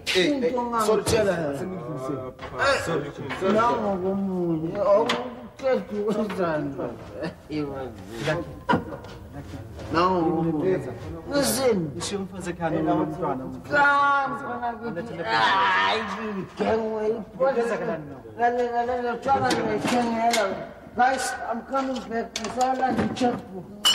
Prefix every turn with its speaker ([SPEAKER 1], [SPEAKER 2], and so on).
[SPEAKER 1] Hey, sorry, tell her.
[SPEAKER 2] Sorry. No, no, listen. Guys, I'm coming back.